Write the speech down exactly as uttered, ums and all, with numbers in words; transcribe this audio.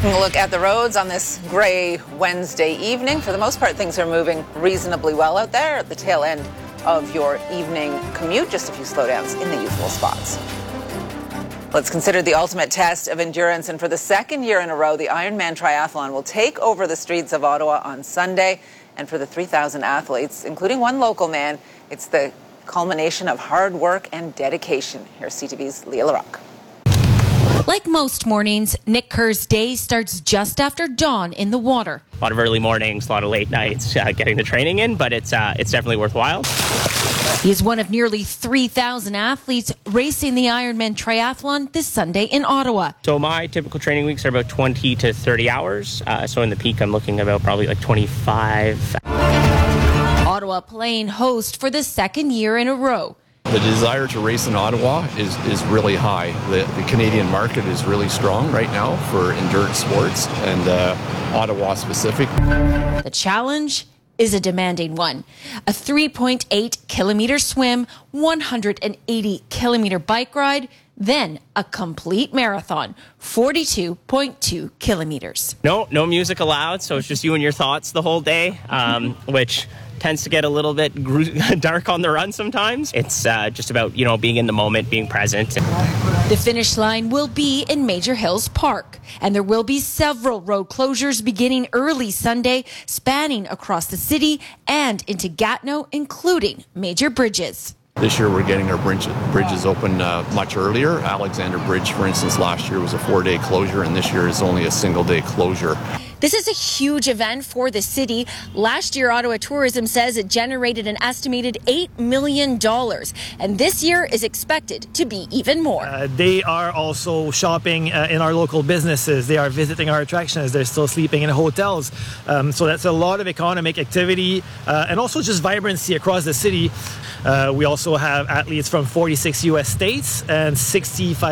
Taking a look at the roads on this gray Wednesday evening. For the most part, things are moving reasonably well out there at the tail end of your evening commute. Just a few slowdowns in the usual spots. Let's consider the ultimate test of endurance. And for the second year in a row, the Ironman Triathlon will take over the streets of Ottawa on Sunday. And for the three thousand athletes, including one local man, it's the culmination of hard work and dedication. Here's C T V's Leah Larocque. Like most mornings, Nick Kerr's day starts just after dawn in the water. A lot of early mornings, a lot of late nights, uh, getting the training in, but it's uh, it's definitely worthwhile. He is one of nearly three thousand athletes racing the Ironman Triathlon this Sunday in Ottawa. So my typical training weeks are about twenty to thirty hours. Uh, so in the peak, I'm looking about probably like twenty-five. Ottawa playing host for the second year in a row. The desire to race in Ottawa is, is really high. The, the Canadian market is really strong right now for endurance sports, and uh, Ottawa specific. The challenge is a demanding one. A three point eight kilometer swim, one hundred eighty kilometer bike ride, then a complete marathon, forty-two point two kilometers. No, no music allowed, so it's just you and your thoughts the whole day, um, which tends to get a little bit dark on the run sometimes. It's uh, just about, you know, being in the moment, being present. The finish line will be in Major Hills Park, and there will be several road closures beginning early Sunday, spanning across the city and into Gatineau, including major bridges. This year we're getting our bridge, bridges open uh, much earlier. Alexander Bridge, for instance, last year was a four-day closure, and this year is only a single-day closure. This is a huge event for the city. Last year, Ottawa Tourism says it generated an estimated eight million dollars, and this year is expected to be even more. Uh, they are also shopping uh, in our local businesses. They are visiting our attractions. They're still sleeping in hotels. Um, so that's a lot of economic activity uh, and also just vibrancy across the city. Uh, we also have athletes from forty-six U S states and sixty-five